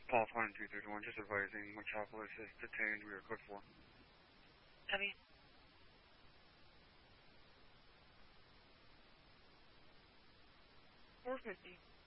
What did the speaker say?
Pathfinder 331, just advising Metropolis is detained. We are code 4. Copy. 450.